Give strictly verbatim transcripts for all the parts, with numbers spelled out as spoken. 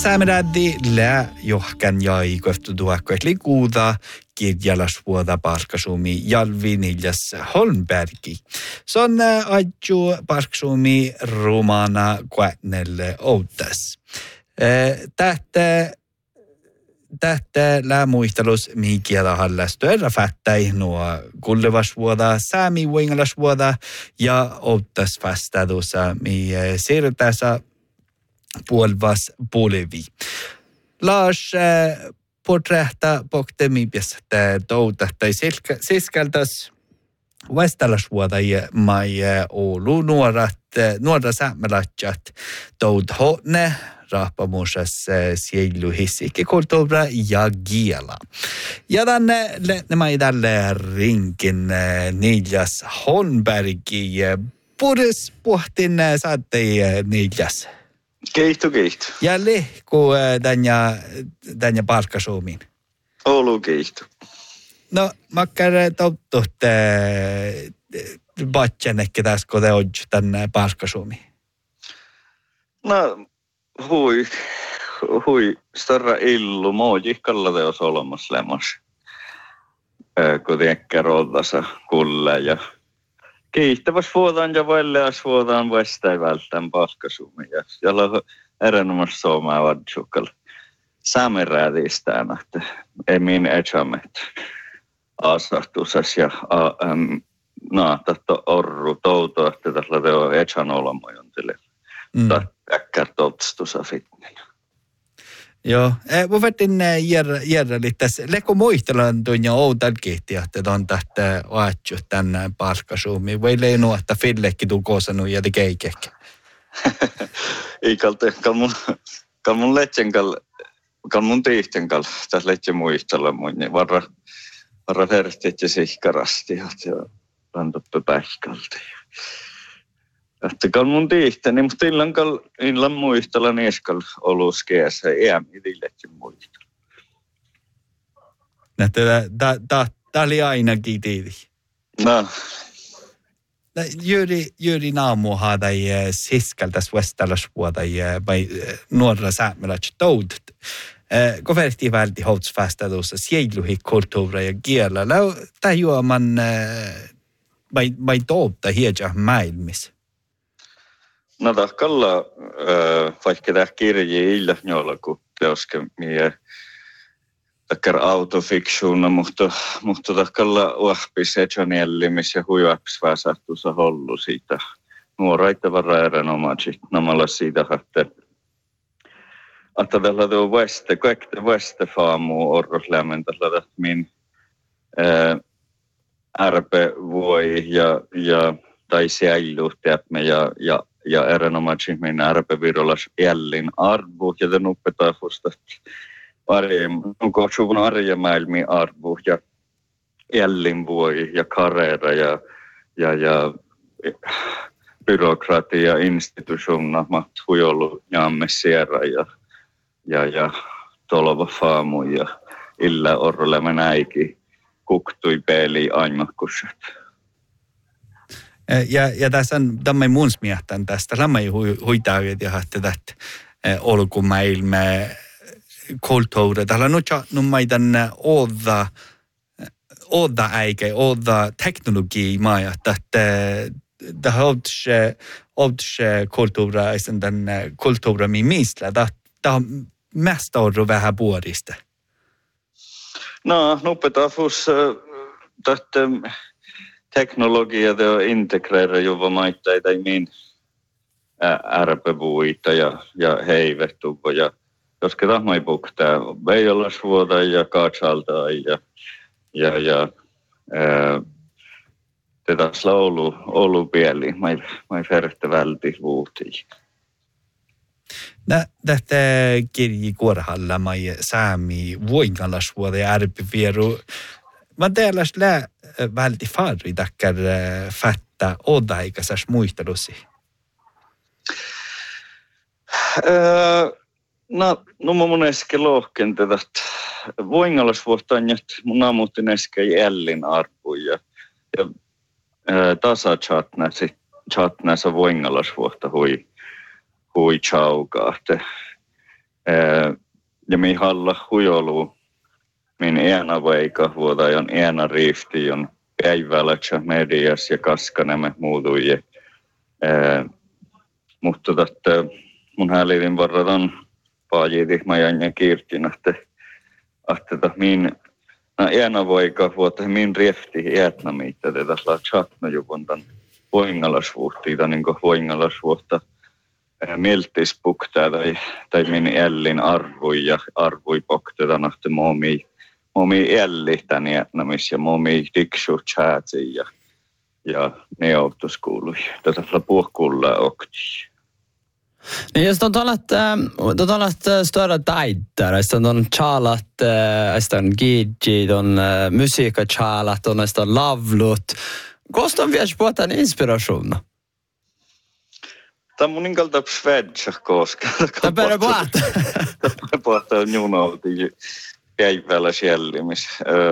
Saameraddi lää johkan jäi kohtu tuokkoet likuuda kirjalasvuoda parkasumi Jalvi Niljas Holmbergi. Se on aitju parkasumi romana kuätnelle outas. Tähtä Tähtä lämuistelus mihikielä hallastu erä fättäi nuo kullevasvuoda, saami vuingalasvuoda ja outas fästädussa mi siirtässä puolvas puolevi. Lars porträhta poktemi piästä touta tai siskeltäs Västäläsvuoda ja mai Oulu nuorat, nuora saamelatjat tout hotne rahpamuusas sielu hissikki kulttuura ja giela. Ja tänne nämä tälle rinkin Niljas Holmbergi. Puhdas pohtin saattei Niljas. Keihto, keihto. Ja lehku tänne palkkasuumiin. Oulu keihto. No, makkar touttuht batjanekki tässä, kun te olet tänne palkkasuumiin. No, hui, hui, starra illu, moji kallateos olemas lemas. Kun tiekkä rooltasa kulle ja kiihtäväs vuotaan ja välleäs vuotaan västäi välttäen palkkasuumiin. Ja siellä on erinomaisesti suomaa vadsukalla. Saameräädistään, että ei min etsamet asahtusas ja ähm, no, tästä orru touto, että tällä teo etsan olamojontille. Mm. Täkkär totstusa fitneen. Joo, mä vettin järjellä tässä. Leko muistelan tuon ja outan kiihtiä, että on tähtä vaatju tänne palkkasuumiin. Vai leinu, että Fillekki tuu koosannut ja tekeikekki? Ei kalte, kal mun, kal mun letsen kal, kal mun tiihten kal, tässä letsen muistella mun, niin varra, varra versteet ja sihkarasti, ja rantoppe pähkalta. Että kal mun tiihten, niin musta illan kal, illan muistella nieskal olus keässä, iäm idilletsen muistella. Nähtä, tää oli ainakin tiiti. No. Juuri, juuri naamuha tai siskeltäs Västäläsvuoda ja vai nuorra saamelats toudet. Kun verti välti houtsfästädussa sieluhi kulttuura ja kielä. Tämä juoman vai toutta hiedja maailmissa. No tahkalla, vaikka tämä kirji illa jolla kun teoske mie takkar autofiksuuna, mutta, mutta tahkalla uahpis etjaniellimis ja huivaps väsähtuussa hollu siitä. Nuoraita varra erinomaisesti. Namalla siitä, että että tällä tuo väste, kaikki väste faamu orroslämmen tällä min ärpe voi ja, ja tai säilyhtäämme ja, ja ja erinomaisesti min ärpevirolas jällin arvu ja den uppetaa fusta arjen, onko suvun arjemaailmi arvu ja jällin voi ja karera ja ja ja byrokratia institutionna mat huijollu jaamme sierra ja ja ja tolova faamu ja illa orrolema näiki kuktui peli aimakkuset. Ja, ja tässä on tämän muns miehtän tästä. Tämä ei huitaudet ja että olkumaailme kulttuuri. Täällä on nyt maitan odda, odda äikä, odda teknologia maa, että det hålls hålls kulttuura är den kulttuura mi misla det det mest av vähän puolista. No, nupetaan fus tästä teknologia ja integreera juva maitteita min ärpevuita ja ja heivettuko ja koska tahmai puktaa veijolasvuota ja kaatsalta ja ja ja ää tätä laulu olu pieli mai mai fertte välti vuuti. Nä tästä kirji kuorhalla mai saami vuingalasvuota ja ärpevieru. Mä teelläs lää välti farri takkar fättä odaikasas muistelusi. Öö No, no mun äsken lohken tätä vuingalasvuotaan, että mun aamuutin äsken jällin arvu ja, ja ää, tasa chatnäsi, chatnäsä vuingalasvuotta hui, hui chaukaa. Ja mi halla huijolu, min ena veika vuoda on ena riifti, on päivällä medias ja kaskanemme muutuje. Mutta että mun häälivin varran paajiti majan ja kiirtin, että että min na ena veika vuoda min riifti etna mitä tätä saa chatna juvontan voingalasvuhtia, niin kuin voingalasvuhta. Mieltispuktaa tai, tai min ellin arvui ja arvui poktetaan nähty momi, momi elli tän jätnämis ja momi diksu chati ja, ja neuvottuskuului. Tätä puhkulla okti. Niin jos on talat, on talat större taidar, jos on chalat, jos on gigi, on musiikka chalat, on on lavlut. Kosta on vielä puhutaan inspirationa? Tämä on mun inkalta svedja koska. Tämä perä puhata. Tämä puhata on junouti päivällä siellimis.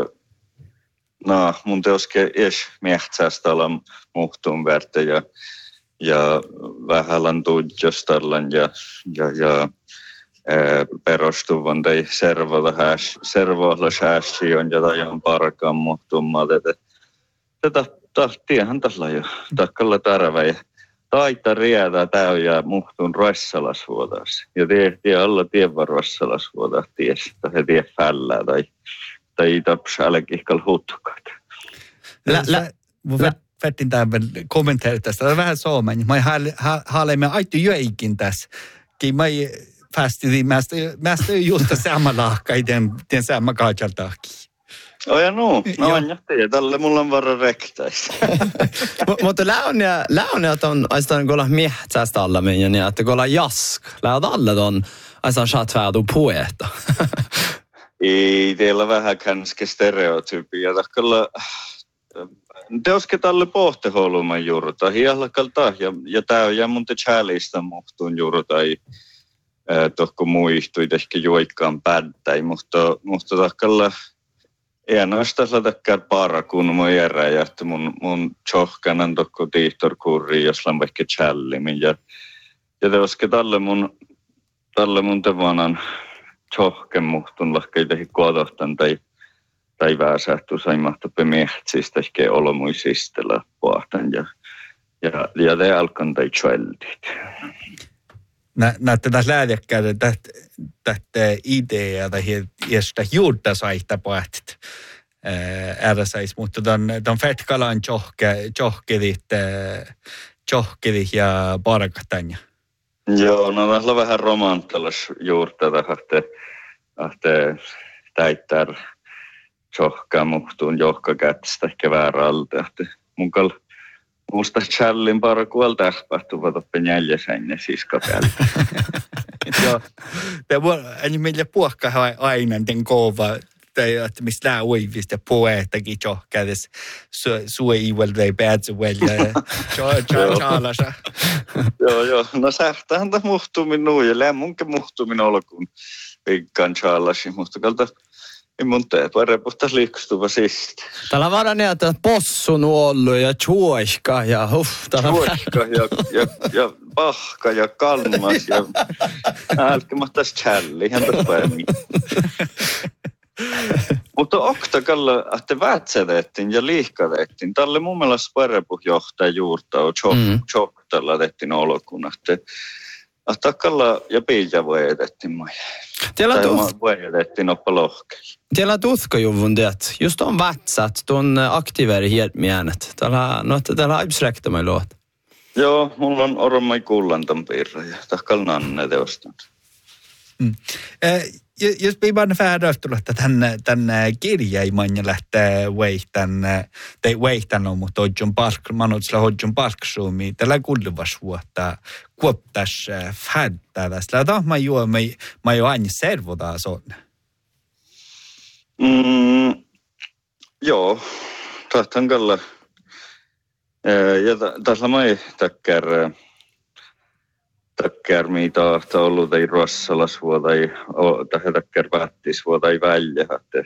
No, mun teoske es miehtsästä olla muhtuun värte ja, ja vähälän tuudjostallan ja, ja, ja perustuvan tai servoilla säästi on jotain parkaan muhtumaan. Tätä tiehän tällä jo. Takkalla tarve ja taita riedä täyjää muhtun Ruissalasvuodas. Ja tie, tie alla tievä Ruissalasvuodas ties, tai he tie fällää tai, tai taps älkihkal hutkat. Mun vettin tämän kommentoida tästä. Tämä on vähän suomen. Mä haalemme aito jöikin tässä. Mä fästin, mä estoy just samma lahka i den, den samma kajaltahki. Oh ja no, no on jättiä. Tälle mulla on varra rektaista. Mutta läunia, läunia on aistaan kolla miehtsästä alla minä, niin että kolla jask. Läud alla on aistaan chatvädu poeta. Ei, teillä vähän känske stereotypia. Takkalla teoske tälle pohteholman juurta. Hiahlakalta ja, ja tää on jää mun te chälistä muhtuun juurta. Tohko muistui ehkä juikkaan pädäi, mutta, mutta takkalla ei ainoastaan takkar para kun mun järä ja että mun, mun tjohkanan tokko tiihtorkurri, jos on vaikka challimin. Ja, ja teoske tälle mun, tälle mun tevanan tjohken muhtun lahkei tehi kodohtan tai, tai väsähtu saimahtappe miehtsistä ehkä olomuisistella puhtan ja, ja, ja te alkan tai tjoeldit. Näette tässä läädekkäydä tästä ideaa tai josta juurta saihta pohtit ääräsäis, mutta tämän fetkalan tjohkedit tjohkedit ja parkatanja. Joo, no tässä on vähän romantalas juurta tähtä täittää tjohkaa muhtuun johka kätstä ehkä väärältä. Mun kal musta challin parakuol tähpähtuvat oppe jäljäsänne siskapäällä. Joo, tämä on meille puhkaa aina den kova, että mistä nämä uivista poetakin tjohkädes suivel tai päätsuvel ja tjaalasa. Joo, joo, no sähtähän tämä muhtumin nuija, lämmunke muhtumin olkuun pikkaan tjaalasi, mutta kalta ei mun tee parepuhtas liikustuva siiste. Täällä on varmaan niin, että possun ollut ja tjuoiska ja huff. Tjuoiska ja, ja, ja pahka ja kalmas ja älkämähtäis challi. Ihan tässä päin. Mutta oktakalla, että vätsätettiin ja liihkatettiin. Tälle mun mielestä parepuhjohtaja juurta on tjoktalla tehtiin olkuun. Takalla ja piilja voidettiin mai. Tai voidettiin oppa lohkeilla. Teillä on tutkajuvun teet. Just on vatsat, tuon aktiiveri hiedmienet. Täällä, no, täällä on aibsrekta mai luot. Joo, mulla on ormai kullantan piirra ja takalla nanne teostan. Mm. Eh, jos piimaan fäädöstellä, että tämän kirjaiman ja lähtee veihtan, tai veihtan on, mutta hodjon palk, manotsilla hodjon palksuumi, tällä kulluvas vuotta kuoptas fäädää tästä. Tämä mä juo, mä jo aina servotaan on. Mm, joo, tahtan kalla. Ja tässä mä ei takkär, takkär mitä on ollut ei Ruissalasvuo tai takkär Vättisvuo tai Väljä.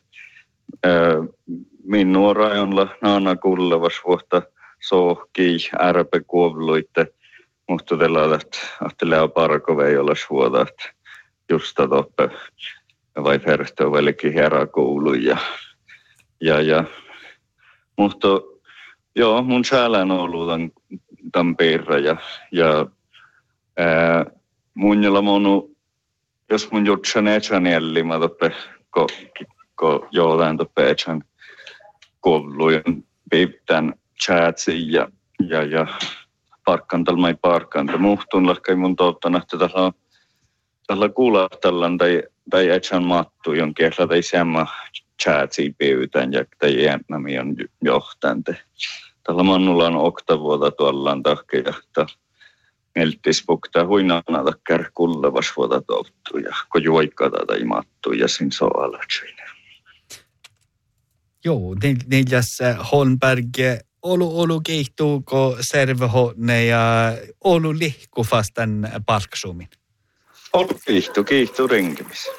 Min nuorajonla naana kullevas vuotta sohki ärpe kuovluitte, mutta tällä että lää parkovei olla vuotta. just toppe vai verto välkin herakoulu ja ja ja mutta joo mun sälän ollut tämän tämän perra ja ja ää, mun jolla monu jos mun jutsan echanelli mä toppe ko ko jollain toppe echan koulujen piptän chatsi ja ja ja parkkantal mai parkkanta muhtun lakkai mun tottana että tällä tällä kuulattallan tai tai echan mattu jonkin tai semma chatsi pyytän ja tai jännämi on johtante tällä mannulla on oktavuota tuollaan tahke ja eltispukta huinana takkar kullevas vuota tottu ja ko juoikata tai mattu ja sin soalatsine. Joo, neljäs Holmberg olu olu keihtuuko servehonne ja olu lihku fastan palksumin. Olu kiihtu, kiihtu renkimis.